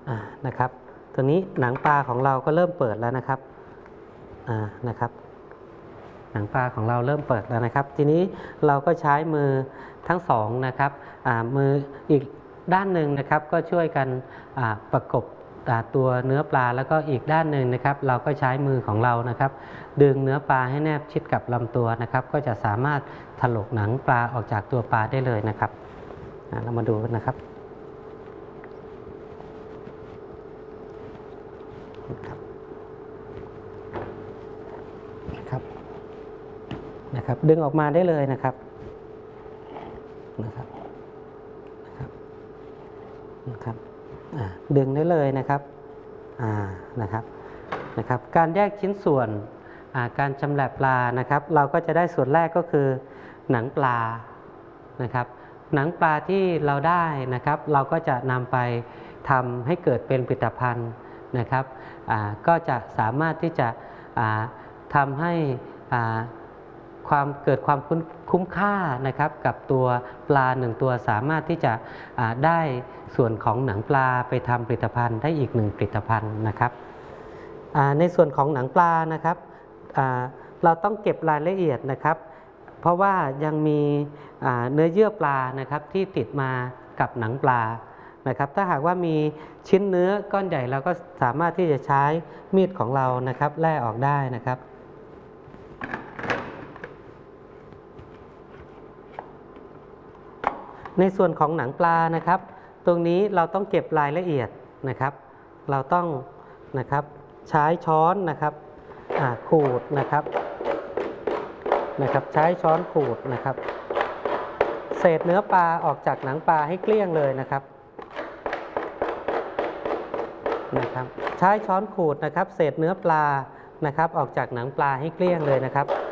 นะครับตัวนี้หนังปลาของเราก็เริ่มเปิดแล้วนะครับนะครับหนังปลาของเราเริ่มเปิดแล้วนะครับทีนี้เราก็ใช้มือทั้งสองนะครับมืออีกด้านหนึ่งนะครับก็ช่วยกันประกบตัวเนื้อปลาแล้วก็อีกด้านหนึ่งนะครับเราก็ใช้มือของเรานะครับดึงเนื้อปลาให้แนบชิดกับลำตัวนะครับก็จะสามารถถลกหนังปลาออกจากตัวปลาได้เลยนะครับเรามาดูกันนะครับนะครับดึงออกมาได้เลยนะครับดึงได้เลยนะครับนะครับการแยกชิ้นส่วนการชำแหละปลานะครับเราก็จะได้ส่วนแรกก็คือหนังปลานะครับหนังปลาที่เราได้นะครับเราก็จะนำไปทำให้เกิดเป็นผลิตภัณฑ์นะครับก็จะสามารถที่จะทำให้เกิดความคุ้มค่านะครับกับตัวปลา1ตัวสามารถที่จะได้ส่วนของหนังปลาไปทำผลิตภัณฑ์ได้อีก1ผลิตภัณฑ์นะครับในส่วนของหนังปลานะครับเราต้องเก็บรายละเอียดนะครับเพราะว่ายังมีเนื้อเยื่อปลานะครับที่ติดมากับหนังปลานะครับถ้าหากว่ามีชิ้นเนื้อก้อนใหญ่เราก็สามารถที่จะใช้มีดของเรานะครับแล่ออกได้นะครับในส่วนของหนังปลานะครับตรงนี้เราต้องเก็บรายละเอียดนะครับเราต้องใช้ช้อนนะครับขูดนะครับใช้ช้อนขูดนะครับเศษเนื้อปลาออกจากหนังปลาให้เกลี้ยงเลยนะครับใช้ช้อนขูดนะครับเศษเนื้อปลานะครับออกจากหนังปลาให้เกลี้ยงเลยนะครับ